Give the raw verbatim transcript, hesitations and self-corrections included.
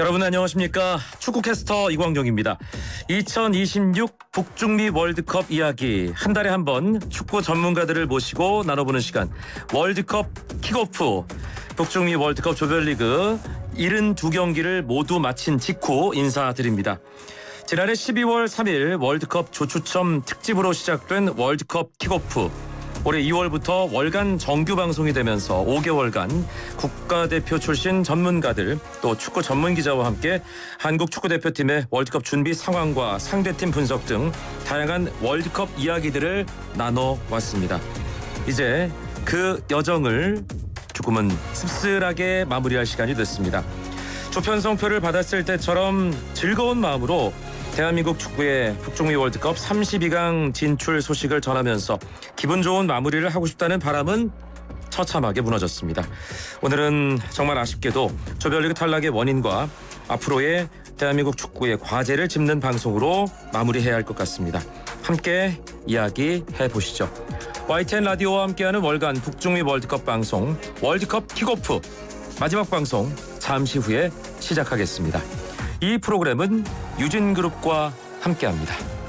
여러분 안녕하십니까? 축구캐스터 이광용입니다. 이천이십육 북중미 월드컵 이야기, 한 달에 한 번 축구 전문가들을 모시고 나눠보는 시간, 월드컵 킥오프. 북중미 월드컵 조별리그 칠십이 경기를 모두 마친 직후 인사드립니다. 지난해 십이월 삼일 월드컵 조추첨 특집으로 시작된 월드컵 킥오프. 올해 이월부터 월간 정규 방송이 되면서 오 개월간 국가대표 출신 전문가들, 또 축구 전문 기자와 함께 한국 축구대표팀의 월드컵 준비 상황과 상대팀 분석 등 다양한 월드컵 이야기들을 나눠왔습니다. 이제 그 여정을 조금은 씁쓸하게 마무리할 시간이 됐습니다. 조편성표를 받았을 때처럼 즐거운 마음으로 대한민국 축구의 북중미 월드컵 삼십이 강 진출 소식을 전하면서 기분 좋은 마무리를 하고 싶다는 바람은 처참하게 무너졌습니다. 오늘은 정말 아쉽게도 조별리그 탈락의 원인과 앞으로의 대한민국 축구의 과제를 짚는 방송으로 마무리해야 할 것 같습니다. 함께 이야기해 보시죠. 와이티엔 라디오와 함께하는 월간 북중미 월드컵 방송 월드컵 킥오프, 마지막 방송 잠시 후에 시작하겠습니다. 이 프로그램은 유진그룹과 함께합니다.